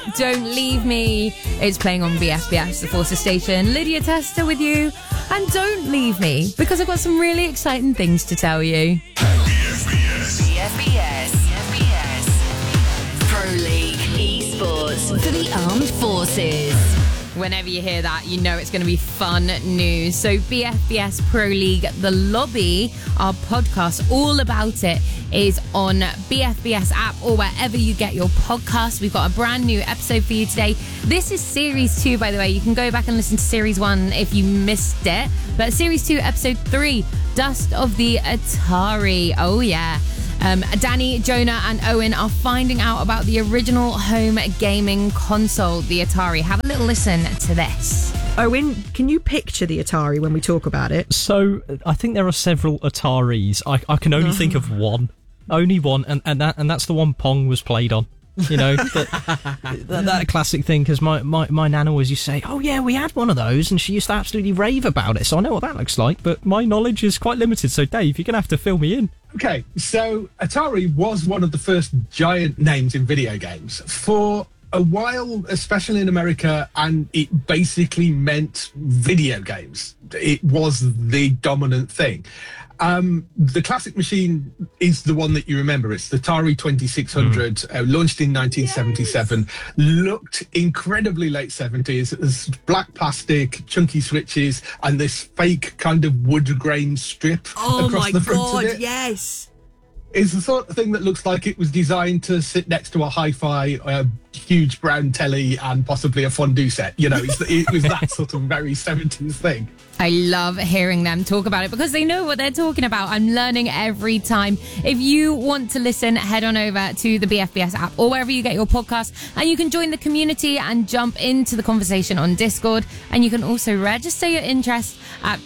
Don't Leave Me. It's playing on BFBS, the Forces station. Lydia Tester with you. And don't leave me, because I've got some really exciting things to tell you. BFBS. Pro League Esports for the Armed Forces. Whenever you hear that, you know it's going to be fun news. So BFBS Pro League, The Lobby, our podcast all about it, is on BFBS app or wherever you get your podcasts. We've got a brand new episode for you today. This is Series 2, by the way. You can go back and listen to Series 1 if you missed it. But Series 2, Episode 3, Dust of the Atari. Oh, yeah. Danny, Jonah and Owen are finding out about the original home gaming console, the Atari. Have a little listen to this. Owen, can you picture the Atari when we talk about it? So, I think there are several Ataris. I can only think of one. Only one, and that's the one Pong was played on. You know, that classic thing, because my nana always used to say, oh yeah, we had one of those, and she used to absolutely rave about it, so I know what that looks like, but my knowledge is quite limited, so Dave, you're going to have to fill me in. Okay, so Atari was one of the first giant names in video games. For a while, especially in America, and it basically meant video games. It was the dominant thing. The classic machine is the one that you remember. It's the Atari 2600, launched in 1977, looked incredibly late 70s. It was black plastic, chunky switches, and this fake kind of wood grain strip across the front of it. Yes. It's the sort of thing that looks like it was designed to sit next to a hi-fi, huge brown telly and possibly a fondue set. You know, it was that sort of very 70s thing. I love hearing them talk about it because they know what they're talking about. I'm learning every time. If you want to listen, head on over to the BFBS app or wherever you get your podcasts, and you can join the community and jump into the conversation on Discord. And you can also register your interest at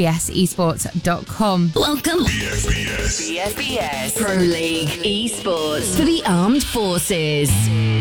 bfbsesports.com. Welcome. BFBS Pro League Esports for the Armed Forces.